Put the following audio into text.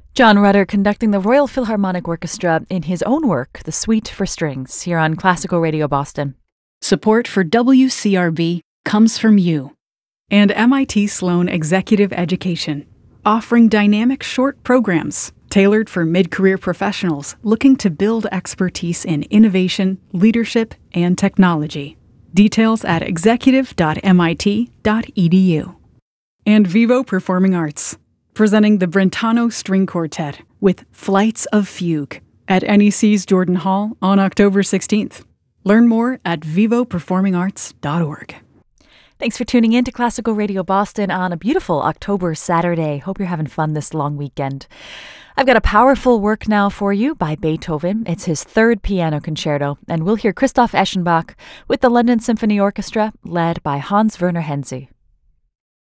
John Rutter conducting the Royal Philharmonic Orchestra in his own work, The Suite for Strings, here on Classical Radio Boston. Support for WCRB comes from you and MIT Sloan Executive Education, offering dynamic short programs tailored for mid-career professionals looking to build expertise in innovation, leadership, and technology. Details at executive.mit.edu. And Vivo Performing Arts, presenting the Brentano String Quartet with Flights of Fugue at NEC's Jordan Hall on October 16th. Learn more at vivoperformingarts.org. Thanks for tuning in to Classical Radio Boston on a beautiful October Saturday. Hope you're having fun this long weekend. I've got a powerful work now for you by Beethoven. It's his third piano concerto, and we'll hear Christoph Eschenbach with the London Symphony Orchestra, led by Hans Werner Henze.